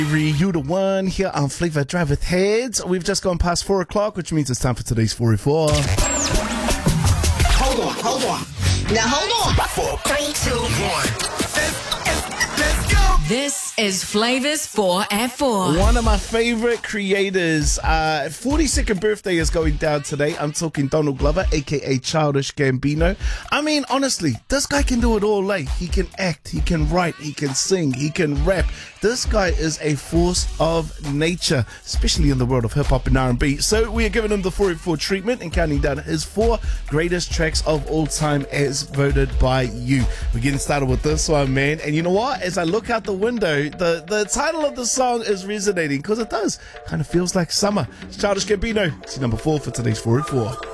You the one here on Flavor Drive with Heads. We've just gone past 4 o'clock, which means it's time for today's 404. Hold on. Now hold on. 4, 3, 2, 1. Let's go. This is Flavors 4 at 4. One of my favorite creators, 42nd birthday is going down today. I'm talking Donald Glover, aka Childish Gambino. I mean, honestly, this guy can do it all. Like, he can act, he can write, he can sing, he can rap. This guy is a force of nature, especially in the world of hip-hop and R&B. So we are giving him the 484 treatment and counting down his 4 greatest tracks of all time as voted by you. We're getting started with this one, man. And you know what? As I look out the window, the title of the song is resonating because it does. Kind of feels like summer. It's Childish Gambino. It's number 4 for today's 484.